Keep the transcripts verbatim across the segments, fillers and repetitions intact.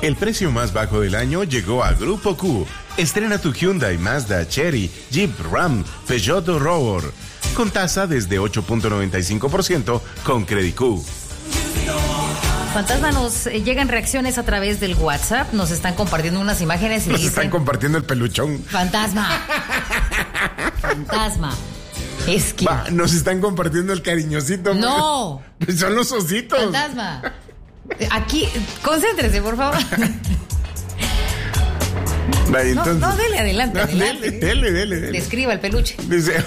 El precio más bajo del año llegó a Grupo Q. Estrena tu Hyundai, Mazda, Chery, Jeep, Ram, Peugeot o Rover. Con tasa desde ocho punto noventa y cinco por ciento con Credit Q. Fantasma, nos eh, llegan reacciones a través del WhatsApp. Nos están compartiendo unas imágenes y Nos dicen... están compartiendo el peluchón. Fantasma. Fantasma. Es que... Va, nos están compartiendo el cariñosito. No. Pues son los ositos. Fantasma. Aquí, concéntrese, por favor. Va, entonces... No, no, dele adelante, No, adelante. Dele, dele, dele, dele. Describa el peluche. Dice...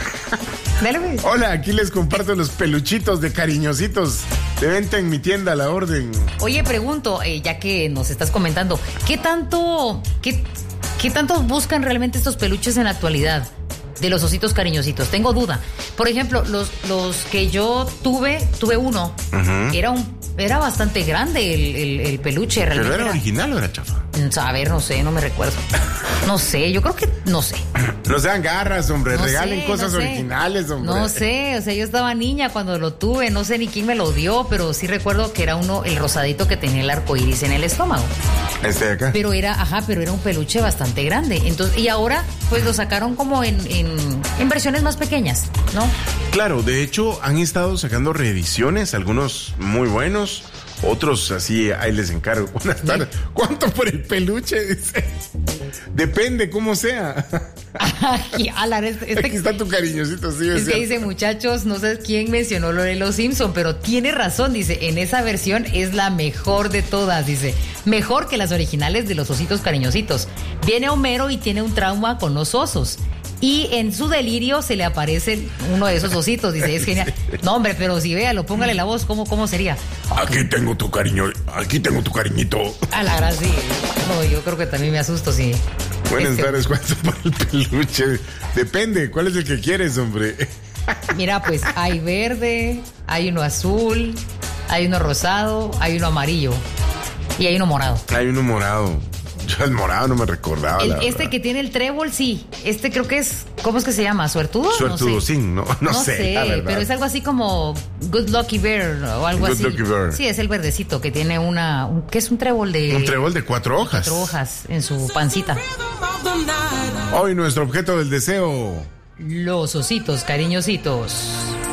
Dale, pues. Hola, aquí les comparto los peluchitos de cariñositos de venta en mi tienda a la orden. Oye, pregunto, eh, ya que nos estás comentando, ¿qué tanto, qué, qué tanto buscan realmente estos peluches en la actualidad de los ositos cariñositos? Tengo duda. Por ejemplo, los, los que yo tuve, tuve uno, uh-huh. era un era bastante grande el, el, el peluche. ¿Pero era, era original o era chafa? A ver, no sé, no me recuerdo. No sé, yo creo que, no sé. No sean garras, hombre, no regalen sé, cosas no sé. originales, hombre. No sé, o sea, yo estaba niña cuando lo tuve, no sé ni quién me lo dio, pero sí recuerdo que era uno, el rosadito que tenía el arco iris en el estómago. Este de acá. Pero era, ajá, pero era un peluche bastante grande. Entonces, y ahora, pues lo sacaron como en, en, en versiones más pequeñas, ¿no? Claro, de hecho, han estado sacando reediciones, algunos muy buenos. Otros así, ahí les encargo. Buenas tardes. ¿Cuánto por el peluche? Dice. Depende cómo sea. Aquí, Alan, este, este, Aquí está tu cariñosito, sí. Es, es que dice, muchachos, no sé quién mencionó lo de los Simpson, pero tiene razón, dice, en esa versión es la mejor de todas, dice. Mejor que las originales de los ositos cariñositos. Viene Homero y tiene un trauma con los osos. Y en su delirio se le aparece uno de esos ositos. Dice, es genial. No, hombre, pero si véalo, póngale la voz, ¿cómo, cómo sería? Aquí tengo tu cariño, aquí tengo tu cariñito. A la gran, sí. No, yo creo que también me asusto, sí. Buenas este... tardes, ¿cuánto por el peluche? Depende, ¿cuál es el que quieres, hombre? Mira, pues hay verde, hay uno azul, hay uno rosado, hay uno amarillo y hay uno morado. Hay uno morado. Yo el morado no me recordaba. El, la este verdad. que tiene el trébol, sí. Este creo que es, ¿cómo es que se llama? ¿Suertudo? Suertudo, no sé. sí, no, no, no sé, sé, la verdad. pero es algo así como Good Lucky Bear o algo Good así. Lucky Bear. Sí, es el verdecito que tiene una, un, ¿qué es un trébol de? Un trébol de cuatro hojas. Cuatro hojas en su pancita. Hoy nuestro objeto del deseo. Los ositos cariñositos.